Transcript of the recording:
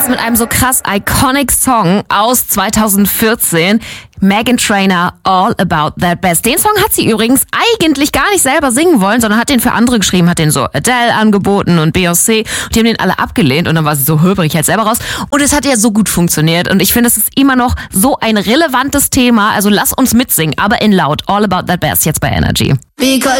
jetzt mit einem so krass iconic Song aus 2014. Meghan Trainor, All About That Bass. Den Song hat sie übrigens eigentlich gar nicht selber singen wollen, sondern hat den für andere geschrieben, hat den so Adele angeboten und Beyoncé. Und die haben den alle abgelehnt und dann war sie so, bring ich jetzt selber raus. Und es hat ja so gut funktioniert und ich finde, es ist immer noch so ein relevantes Thema. Also lass uns mitsingen, aber in laut. All About That Bass jetzt bei Energy. Because